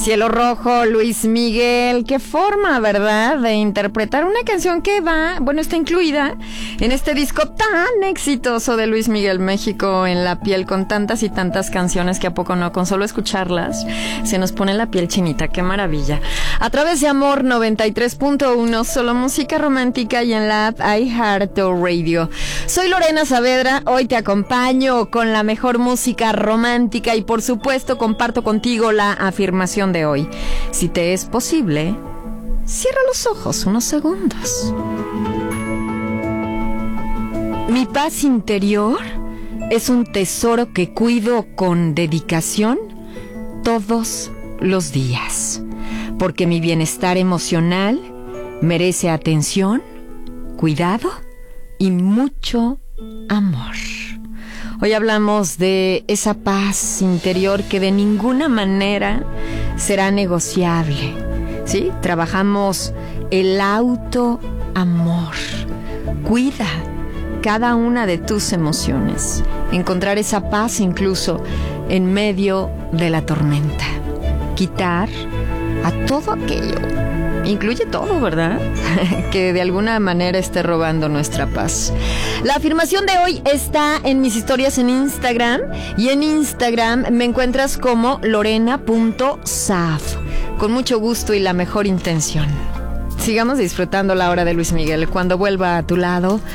Cielo Rojo, Luis Miguel, qué forma, ¿verdad?, de interpretar una canción que está incluida en este disco tan exitoso de Luis Miguel, México en la piel, con tantas y tantas canciones que a poco no, con solo escucharlas se nos pone la piel chinita, qué maravilla. A través de Amor 93.1, solo música romántica, y en la app iHeartRadio. Soy Lorena Saavedra, hoy te acompaño con la mejor música romántica y por supuesto comparto contigo la afirmación de hoy. Si te es posible, cierra los ojos unos segundos. Mi paz interior es un tesoro que cuido con dedicación todos los días, porque mi bienestar emocional merece atención, cuidado y mucho amor. Hoy hablamos de esa paz interior que de ninguna manera será negociable, ¿sí? Trabajamos el autoamor. Cuida cada una de tus emociones. Encontrar esa paz incluso en medio de la tormenta. Quitar a todo aquello, incluye todo, ¿verdad?, que de alguna manera esté robando nuestra paz. La afirmación de hoy está en mis historias en Instagram, y en Instagram me encuentras como lorena.saaf, con mucho gusto y la mejor intención. Sigamos disfrutando la hora de Luis Miguel. Cuando vuelva a tu lado,